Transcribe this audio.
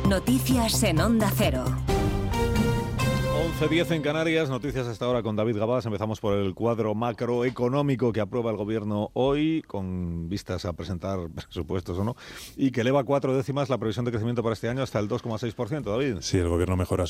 Noticias en Onda Cero. 11:10 en Canarias, noticias hasta ahora con David Gabás. Empezamos por el cuadro macroeconómico que aprueba el Gobierno hoy, con vistas a presentar presupuestos o no, y que eleva 4 décimas la previsión de crecimiento para este año hasta el 2,6%, David. Sí, el Gobierno mejora